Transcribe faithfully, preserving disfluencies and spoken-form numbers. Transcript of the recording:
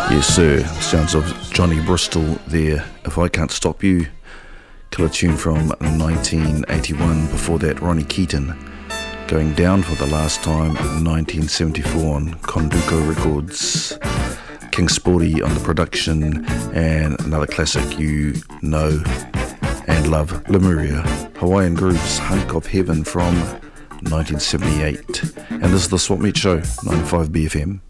Yes, sir. Sounds of Johnny Bristol there. If I Can't Stop You. Killer tune from nineteen eighty-one. Before that, Ronnie Keaton. Going Down for the Last Time in nineteen seventy-four on Conduco Records. King Sporty on the production. And another classic you know and love, Lemuria. Hawaiian Grooves, Hunk of Heaven from nineteen seventy-eight. And this is the Swap Meet Show, ninety-five B F M.